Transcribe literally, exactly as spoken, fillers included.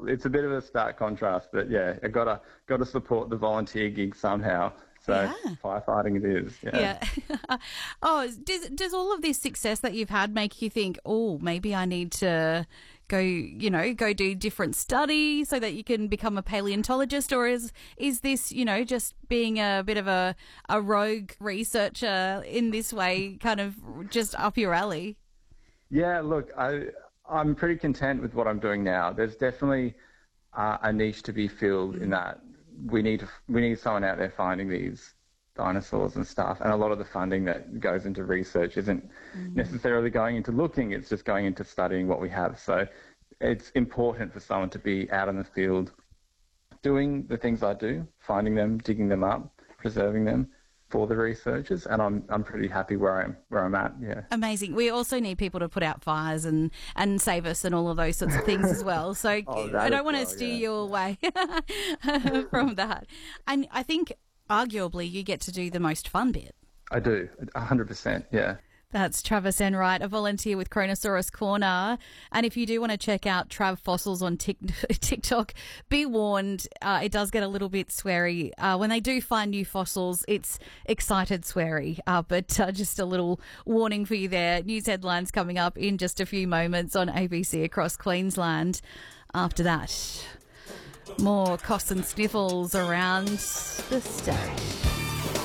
it's a bit of a stark contrast, but yeah, I gotta gotta support the volunteer gig somehow. So Yeah. firefighting it is. Yeah. Yeah. Oh, does does all of this success that you've had make you think, oh, maybe I need to go, you know, go do different study so that you can become a paleontologist, or is is this, you know, just being a bit of a a rogue researcher in this way, kind of just up your alley? Yeah. Look, I I'm pretty content with what I'm doing now. There's definitely uh, a niche to be filled in that. We need to, we need someone out there finding these dinosaurs and stuff, and a lot of the funding that goes into research isn't mm. necessarily going into looking, it's just going into studying what we have. So it's important for someone to be out in the field doing the things I do, finding them, digging them up, preserving them for the researchers, and I'm I'm pretty happy where I'm where I'm at. Yeah, amazing. We also need people to put out fires and and save us and all of those sorts of things as well. So oh, I don't want well, to steer yeah. you away from that. And I think arguably you get to do the most fun bit. I do, a hundred percent. Yeah. That's Travis Enright, a volunteer with Kronosaurus Corner. And if you do want to check out Trav Fossils on TikTok, be warned, uh, it does get a little bit sweary. Uh, when they do find new fossils, it's excited sweary. Uh, but uh, just a little warning for you there. News headlines coming up in just a few moments on A B C across Queensland. After that, more coughs and sniffles around the state.